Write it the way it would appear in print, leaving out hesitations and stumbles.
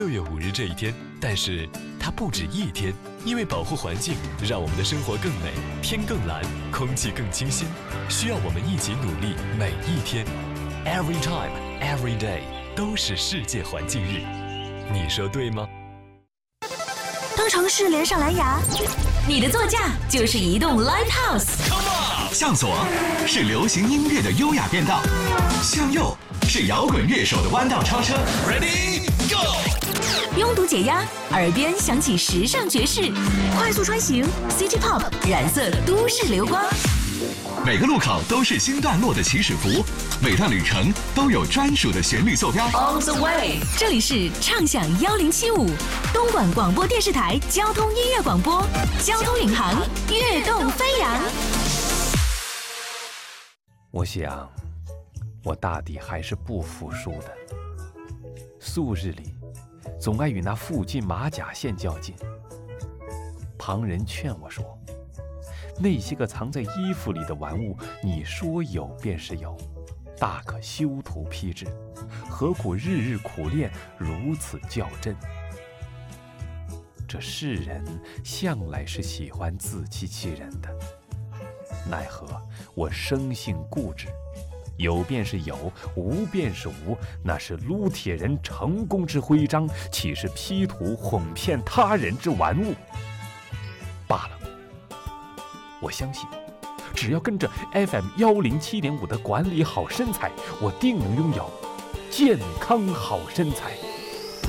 6月5日这一天，但是它不止一天，因为保护环境，让我们的生活更美，天更蓝，空气更清新，需要我们一起努力，每一天 ，Every time, every day 都是世界环境日，你说对吗？ 当城市连上蓝牙，你的座驾就是移动 Live House。 向左是流行音乐的优雅变道，向右是摇滚乐手的弯道超车。Ready go！ 拥堵解压，耳边响起时尚爵士，快速穿行 ，City Pop 染色都市流光。 每个路口都是新段落的起始符，每段旅程都有专属的旋律坐标。 On the way， 这里是畅享1075，东莞广播电视台交通音乐广播，交通领航，跃动飞扬。 我想，我大抵还是不服输的。素日里，总爱与那附近马甲线较劲。旁人劝我说，那些个藏在衣服里的玩物，你说有便是有，大可修图批制，何苦日日苦练，如此较真？这世人向来是喜欢自欺欺人的，奈何我生性固执，有便是有，无便是无，那是撸铁人成功之徽章，岂是 P 图哄骗他人之玩物罢了。我相信，只要跟着 FM 107.5的管理好身材，我定能拥有健康好身材。